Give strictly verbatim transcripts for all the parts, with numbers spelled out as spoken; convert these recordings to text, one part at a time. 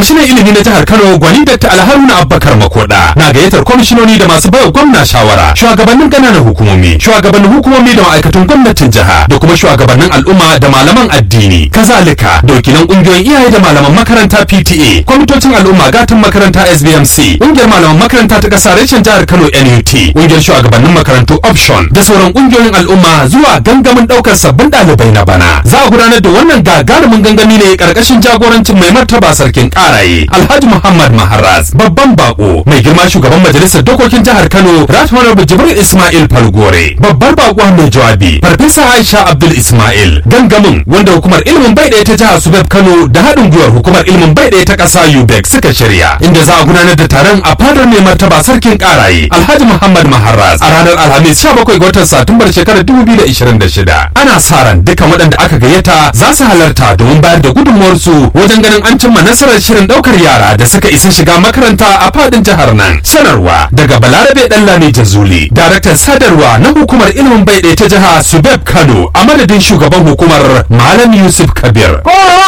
kwamishinan ilimi na jihar Kano Gwani Dr. Alharuna Abubakar Makoda na gayyatar kwamishinoni da masu baiwa gwamna shawara, shugabannin ƙananan hukumomi, shugabannin hukumomi da ma'aikatan gwamnatin jiha da kuma shugabannin al'umma da malaman addini, kazalika da wakilan ƙungiyoyin iyaye da malaman makaranta P T A, kwamitocin al'umma gatan makaranta S B M C, ƙungiyar malaman makaranta ta ƙasa reshen jihar Kano N U T, ƙungiyar shugabannin makarantu Option da sauran ƙungiyoyin al'umma zuwa gangamin ɗaukar sabbin ɗalibai na bana. Za a gudanar da wannan gagarumin gangami ne ƙarƙashin jagorancin mai martaba sarkin Ƙaraye Alhaji Muhammad Maharaz, babban bako mai girma shugaban majalisar dokokin jihar Kano Ratmanar Jibril Ismail Falgore, babbar bakuwa mai jawabi Farfesa Aisha Abdul Ismail. Gangamin wanda hukumar ilimin bai ɗaya ta jihar Subeb Kano da haɗin gwiwar hukumar ilimin bai ɗaya ta ƙasa U B E C suka shirya, inda za a gudanar da taron a fadar mai martaba sarkin Ƙaraye Alhaji Muhammad Maharaz a ranar Alhamis sha bakwai ga watan Satumbar shekarar dubu biyu da ishirin da shida. Ana sa ran dukkan waɗanda aka gayyata za su halarta domin bayar da gudunmuwarsu wajen ganin an cimma nasarar shirin ɗaukar yara da suka isa shiga makaranta a fadin jihar nan. Sanarwa daga Balarabe Ɗanlami Jazuli, daraktan sadarwa na hukumar ilimin bai ɗaya ta jiha Subeb Kano a madadin shugaban hukumar Malam Yusuf Kabir.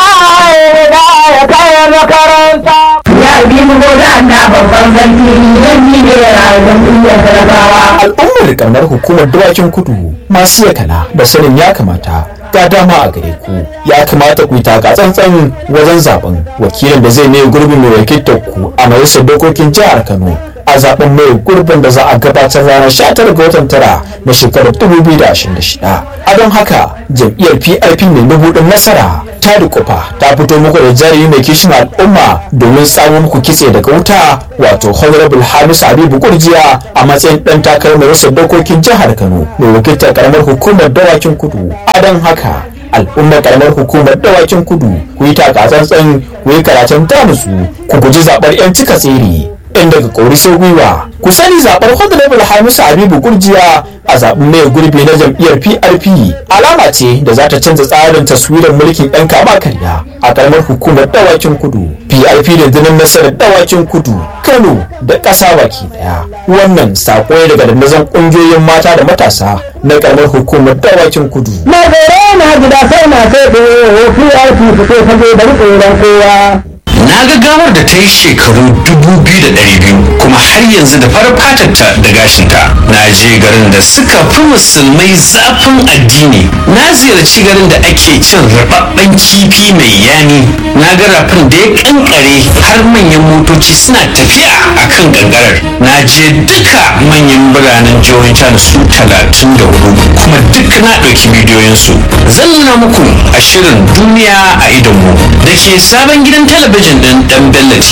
Al'ummar ƙaramar hukumar dawakin kudu masu yakana da sanin ya kamata ga dama a gare ku, ya kamata ku yi taka tsantsan wajen zaben wakilin da zai mai gurbin mai wakiltar ku a majalisar dokokin jihar Kano a zaben mai gurbin da za a gabatar ranar sha tara ga watan tara na shekarar dubu biyu da ashirin da shida. A don haka jam'iyyar P R P mai mabuɗin nasara ta dukufa ta fito muku da jarumi mai kishin al'umma domin samun muku kitse daga wuta, wato Honorable Hamisu Habibu Gurjiya a matsayin ɗan takarar majalisar dokokin jihar Kano mai wakiltar karamar hukumar dawakin kudu. A don haka al'ummar karamar hukumar dawakin kudu ku yi taka tsantsan, ku yi karatun tamusu, ku guji zaɓar 'yan cika tsere in daga kauri sai gwiwa. Ku sani zaɓar Honorable Hamisu Habibu Gurjiya a zaɓen mai gurbi na jam'iyyar P R P alama ce da za ta canza tsarin taswirar mulkin 'yan kama karya a karamar hukumar dawakin kudu. P R P da dinin nasarar dawakin kudu, Kano da ƙasa baki daya. Wannan saƙo ne daga dandazon ƙungiyoyin mata da matasa na karamar hukumar dawakin kudu. Na gare na gida sai na kai da P R P su kai fage da tsoron kowa. Na ga gawar da ta yi shekaru dubu biyu da ɗari biyu kuma har yanzu da farar fatarta da gashinta. Na je garin da suka fi musulmai zafin addini. Na ziyarci garin da ake cin rababben kifi mai yami. Na ga rafin da ya kankare har manyan motoci suna tafiya a kan gangarar. Na je duka manyan biranen jihohin China su talatin da hudu kuma duk na ɗauki bidiyoyinsu. Zan nuna muku a shirin duniya a idonmu da ke sabon gidan talabijin din Dan Bello